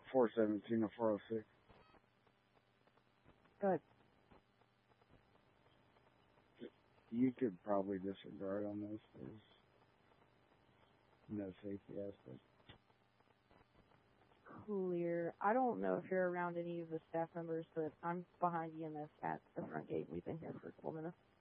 417 or 406. Good. You could probably disregard on this. There's no safety aspect. Clear. I don't know if you're around any of the staff members, but I'm behind EMS at the front gate. We've been here for a couple minutes.